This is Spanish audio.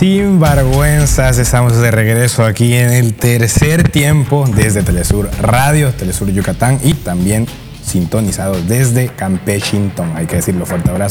Sinvergüenzas, estamos de regreso aquí en el tercer tiempo desde Telesur Radio, Telesur Yucatán y también sintonizados desde Campechington. Hay que decirlo, fuerte abrazo.